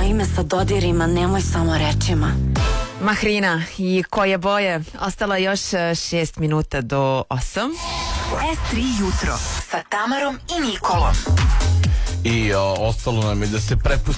me sa dodirima, nemoj samo rečima. Mahrina i koje boje? Ostalo još 6 minuta do 8. S3 jutro sa Tamarom i Nikolom. I ostalo nam je da se prepustimo